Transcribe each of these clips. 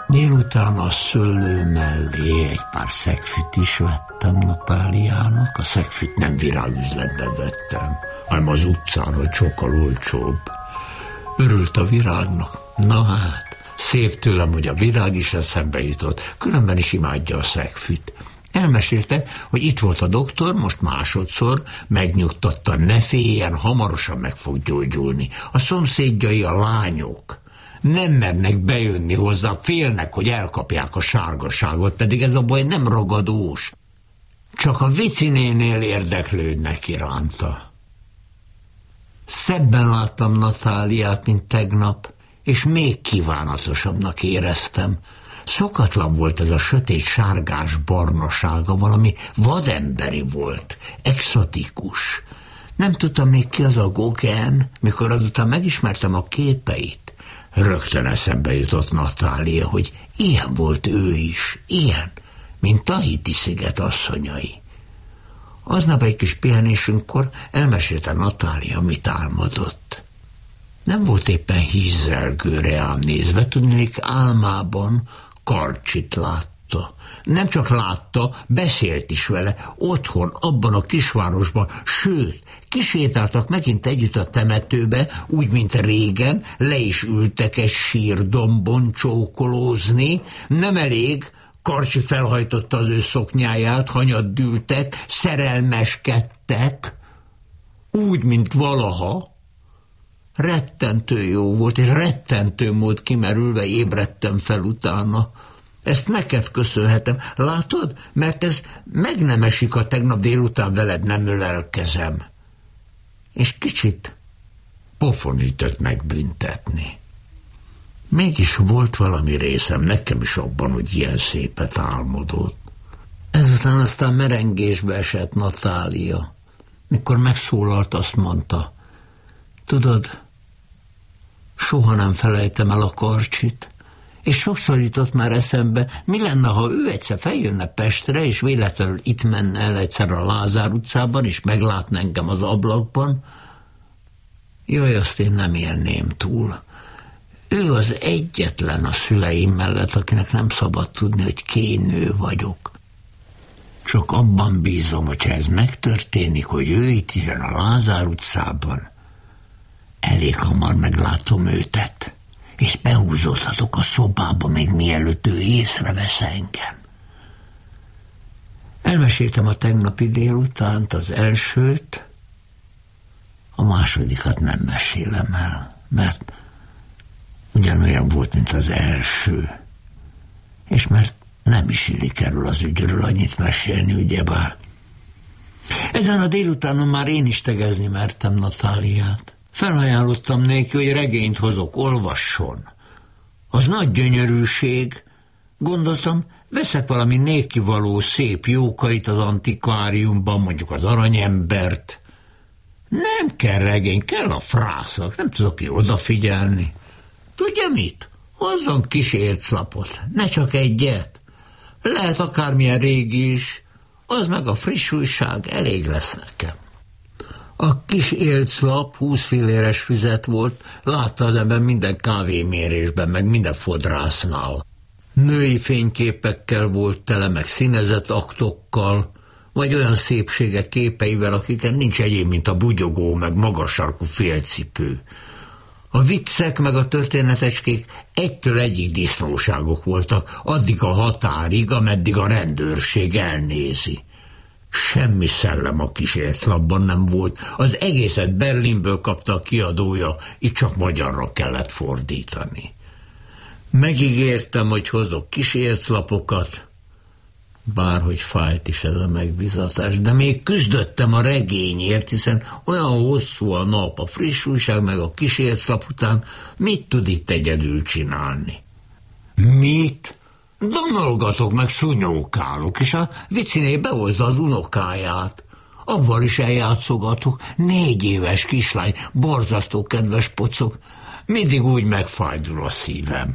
Délután a szőlő mellé egy pár szegfüt is vettem Natáliának. A szegfüt nem virágüzletben vettem, hanem az utcáról, sokkal olcsóbb. Örült a virágnak. Na hát, szép tőlem, hogy a virág is eszembe jutott, különben is imádja a szegfüt. Elmesélte, hogy itt volt a doktor, most másodszor, megnyugtatta, ne féljen, hamarosan meg fog gyógyulni. A szomszédjai, a lányok nem mernek bejönni hozzá, félnek, hogy elkapják a sárgaságot, pedig ez a baj nem ragadós. Csak a Vicinénél érdeklődnek iránta. Szebben láttam Natáliát, mint tegnap, és még kívánatosabbnak éreztem. Szokatlan volt ez a sötét sárgás barnasága, valami vademberi volt, exotikus. Nem tudtam még ki az a Gauguin, mikor azután megismertem a képeit. Rögtön eszembe jutott Natália, hogy ilyen volt ő is, ilyen, mint Tahiti sziget asszonyai. Aznap egy kis pihenésünkkor elmesélte Natália, mit álmodott. Nem volt éppen hízelgő reám nézve, tudnék álmában Karcsit látta. Nem csak látta, beszélt is vele, otthon, abban a kisvárosban, sőt, kisétáltak megint együtt a temetőbe, úgy, mint régen, le is ültek egy sírdombon csókolózni. Nem elég, Karcsi felhajtotta az ő szoknyáját, hanyat dűltek, szerelmeskedtek, úgy, mint valaha. Rettentő jó volt, és rettentő mód kimerülve ébredtem fel utána. Ezt neked köszönhetem. Látod? Mert ez meg nem esik, ha tegnap délután veled nem ölelkezem. És kicsit pofonített megbüntetni. Mégis volt valami részem nekem is abban, hogy ilyen szépet álmodott. Ezután aztán merengésbe esett Natália. Mikor megszólalt, azt mondta: tudod, soha nem felejtem el a Karcsit, és sokszor jutott már eszembe, mi lenne, ha ő egyszer feljönne Pestre, és véletlenül itt menne el egyszer a Lázár utcában, és meglátna engem az ablakban. Jaj, azt én nem élném túl. Ő az egyetlen a szüleim mellett, akinek nem szabad tudni, hogy kénő vagyok. Csak abban bízom, hogyha ez megtörténik, hogy ő itt jön a Lázár utcában, elég hamar meglátom őtet, és behúzódhatok a szobába, még mielőtt ő észrevesz engem. Elmeséltem a tegnapi délutánt, az elsőt, a másodikat nem mesélem el, mert ugyanolyan volt, mint az első, és mert nem is illik erről az ügyről annyit mesélni, ugyebár. Ezen a délutánon már én is tegezni mertem Natáliát. Felajánlottam néki, hogy regényt hozok, olvasson. Az nagy gyönyörűség. Gondoltam, veszek valami néki való szép jókait az antikváriumban, mondjuk az Aranyembert. Nem kell regény, kell a frászak, nem tudok ki odafigyelni. Tudja mit? Hozzon kis érclapot, ne csak egyet. Lehet akármilyen régi is, az meg a friss újság elég lesz nekem. A kis élclap 20 filléres füzet volt, látta az ember minden kávémérésben, meg minden fodrásznál. Női fényképekkel volt tele, meg színezett aktokkal, vagy olyan szépségek képeivel, akiken nincs egyéb, mint a bugyogó, meg magas sarkú félcipő. A viccek meg a történetecskék egytől egyik disznóságok voltak, addig a határig, ameddig a rendőrség elnézi. Semmi szellem a kis érclapban nem volt, az egészet Berlinből kapta a kiadója, itt csak magyarra kellett fordítani. Megígértem, hogy hozok kis érclapokat, bárhogy fájt is ez a megbízatás, de még küzdöttem a regényért, hiszen olyan hosszú a nap, a friss újság meg a kis érclap után, mit tud itt egyedül csinálni? Mit? Donolgatok meg szúnyókálok, és a Viciné behozza az unokáját. Avval is eljátszogatok, 4 éves kislány, borzasztó kedves pocok, mindig úgy megfájdul a szívem.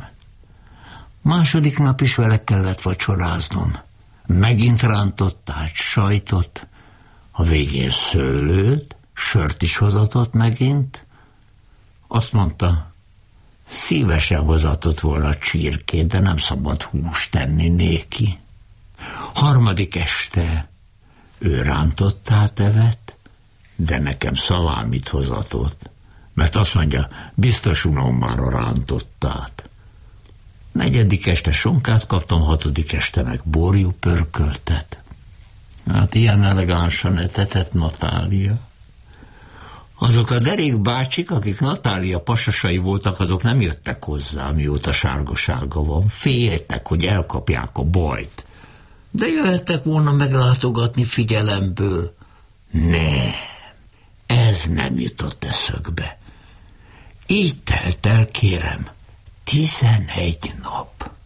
Második nap is vele kellett vacsoráznom. Megint rántott át sajtot, a végén szőlőt, sört is hozatott megint. Azt mondta, Szívesen hozatott volna csirkét, de nem szabad húst tenni néki. Harmadik este ő rántottát evett, de nekem szalámit hozatott, mert azt mondja, biztos unom már a rántottát. Negyedik este sonkát kaptam, hatodik este meg borjú pörköltet. Hát ilyen elegánsan etetett Natália. Azok a derék bácsik, akik Natália pasasai voltak, azok nem jöttek hozzá, mióta sárgasága van. Féltek, hogy elkapják a bajt. De jöhettek volna meglátogatni figyelemből. Nem, ez nem jutott eszökbe. Így telt el, kérem, 11 nap.